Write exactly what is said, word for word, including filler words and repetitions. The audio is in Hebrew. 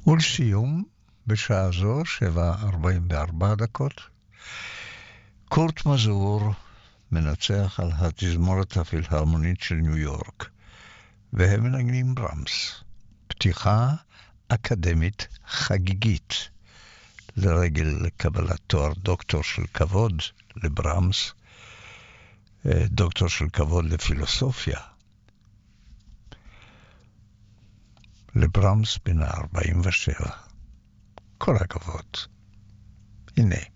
ולסיום, בשעה זו, שבע ארבעים וארבע דקות, קורט מזור מנצח על התזמורת הפילהרמונית של ניו יורק, והם מנגנים ברמס. פתיחה אקדמית חגיגית, לרגל קבלת תואר דוקטור של כבוד לברמס, דוקטור של כבוד לפילוסופיה. לברמס בן ה-ארבעים ושבע. כל הכבוד. הנה.